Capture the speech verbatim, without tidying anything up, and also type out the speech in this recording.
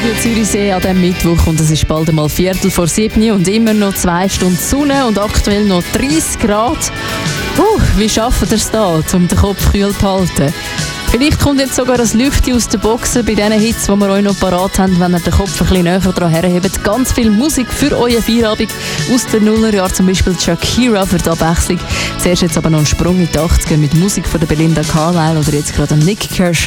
Radio Zürichsee an diesem Mittwoch und es ist bald einmal Viertel vor sieben und immer noch zwei Stunden Sonne und aktuell noch dreißig Grad. Puh, wie schafft ihr es da, um den Kopf kühl zu halten? Vielleicht kommt jetzt sogar ein Lüftchen aus den Boxen bei diesen Hits, die wir euch noch parat haben, wenn ihr den Kopf ein bisschen näher dran herhebt. Ganz viel Musik für euren Feierabend aus den Nullerjahren, zum Beispiel Shakira für die Abwechslung. Zuerst jetzt aber noch ein Sprung in die achtziger mit Musik von der Belinda Carlisle oder jetzt gerade Nick Kershaw.